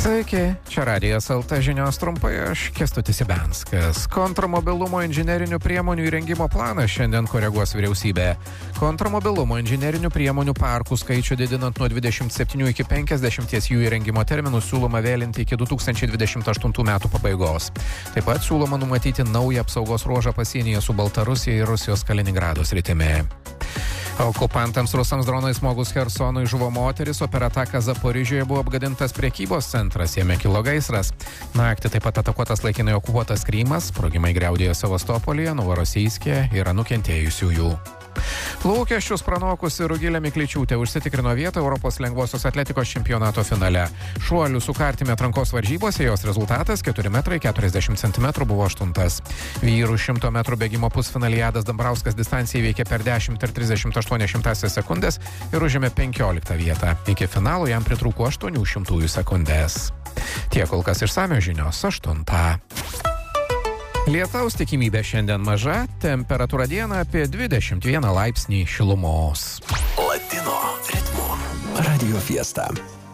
Sveiki, čia Radijas LT žinios trumpai, aš Kęstutis Ibenskas. Kontramobilumo inžinerinių priemonių įrengimo planą šiandien koreguos vyriausybė. Kontramobilumo inžinerinių priemonių parkų skaičių didinant nuo 27 iki 50 jų įrengimo terminų siūloma vėlinti iki 2028 metų pabaigos. Taip pat siūloma numatyti naują apsaugos ruožą pasienyje su Baltarusija ir Rusijos Kaliningrado sritimi. Okupantams rusams dronais smogus Chersonui žuvo moteris, o per ataką Zaporižiuje buvo apgadintas prekybos centras, jame kilo gaisras. Naktį taip pat atakuotas laikinai okupuotas Krymas, sprogimai griaudėjo Sevastopolyje, Novorosijske, yra nukentėjusiųjų. Lūkesčius pranokusi Rugilė Mikličiūtė užsitikrino vietą Europos lengvosios atletikos čempionato finale. Šuolių su kartimi atrankos varžybose jos rezultatas 4 metrai 40 cm buvo 8. Vyrų 100 metrų bėgimo pusfinalyje Adas Dambrauskas distanciją įveikė per 10 ir 38 sekundės ir užėmė 15 vietą. Iki finalo jam pritrūko 800 sekundės. Tiek kol kas išsamios žinios 8. Lietaus tikimybė šiandien maža, temperatūra dieną apie 21 laipsnį šilumos. Latino ritmo Radio Fiesta.